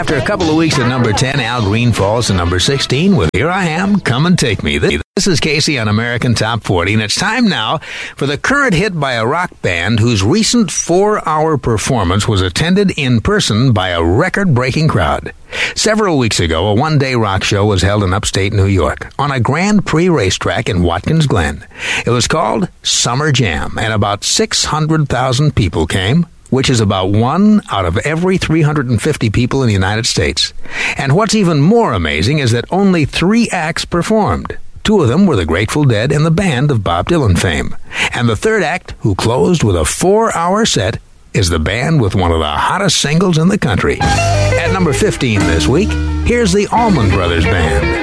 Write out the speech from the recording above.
After a couple of weeks at number 10, Al Green falls to number 16 with Here I Am, Come and Take Me. This is Casey on American Top 40, and it's time now for the current hit by a rock band whose recent 4-hour performance was attended in person by a record-breaking crowd. Several weeks ago, a one-day rock show was held in upstate New York on a Grand Prix racetrack in Watkins Glen. It was called Summer Jam, and about 600,000 people came, which is about 1 out of every 350 people in the United States. And what's even more amazing is that only 3 acts performed. 2 of them were the Grateful Dead and the band of Bob Dylan fame. And the third act, who closed with a 4-hour set, is the band with one of the hottest singles in the country. At number 15 this week, here's the Allman Brothers Band.